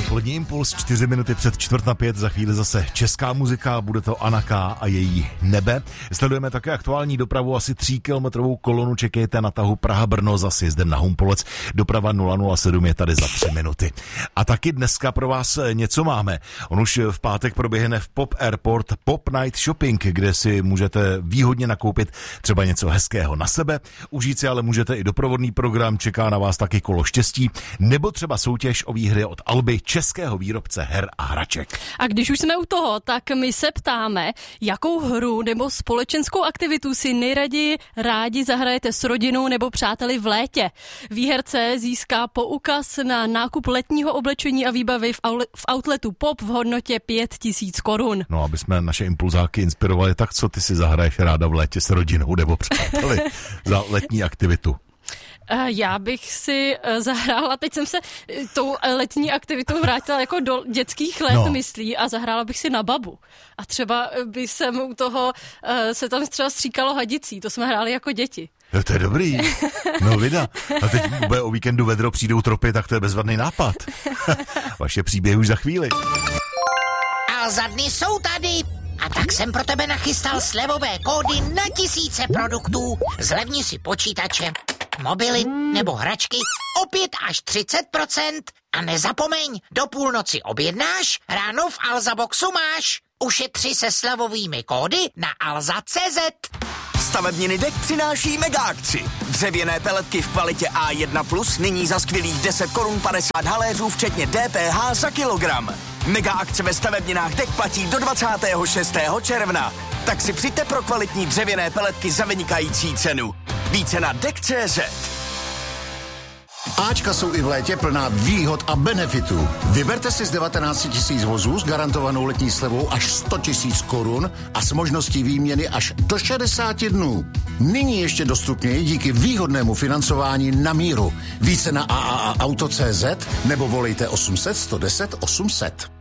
Dopolední impuls, 4 minuty před 4:45, za chvíli zase česká muzika, bude to Anna K. a její Nebe. Sledujeme také aktuální dopravu, asi 3kilometrovou kolonu čekejte na tahu Praha-Brno za sjezdem na Humpolec. Doprava 007 je tady za 3 minuty. A taky dneska pro vás něco máme. On už v pátek proběhne v Pop Airport Pop Night Shopping, kde si můžete výhodně nakoupit třeba něco hezkého na sebe. Užít si ale můžete i doprovodný program, čeká na vás taky kolo štěstí, nebo třeba soutěž o výhry od Alby, českého výrobce her a hraček. A když už jsme u toho, tak my se ptáme, jakou hru nebo společenskou aktivitu si nejraději rádi zahrajete s rodinou nebo přáteli v létě. Výherce získá poukaz na nákup letního oblečení a výbavy v outletu Pop v hodnotě 5 000 korun. No, aby jsme naše impulzáky inspirovali, tak co ty si zahraješ ráda v létě s rodinou nebo přáteli za letní aktivitu? Já bych si zahrála, teď jsem se tou letní aktivitou vrátila jako do dětských let, myslí, a zahrála bych si na babu. A třeba by jsem u toho, se tam třeba stříkalo hadicí, to jsme hráli jako děti. To je dobrý, no vida. A teď bude o víkendu vedro, přijdou tropy, tak to je bezvadný nápad. Vaše příběhy už za chvíli. A za dny jsou tady. A tak jsem pro tebe nachystal slevové kódy na tisíce produktů. Zlevni si počítače, mobily nebo hračky o 5 až 30%. A nezapomeň, do půlnoci objednáš, ráno v Alza Boxu máš. Ušetři se slevovými kódy na alza.cz. Stavebniny DEK přináší mega akci. Dřevěné peletky v kvalitě A1+, nyní za skvělých 10 korun 50 haléřů, včetně DPH za kilogram. Mega akce ve stavebninách DEK platí do 26. června. Tak si přijďte pro kvalitní dřevěné peletky za vynikající cenu. Více na DEK.cz. Ačka jsou i v létě plná výhod a benefitů. Vyberte si z 19 000 vozů s garantovanou letní slevou až 100 000 korun a s možností výměny až do 60 dnů. Nyní ještě dostupněji díky výhodnému financování na míru. Více na AAAauto.cz nebo volejte 800 110 800.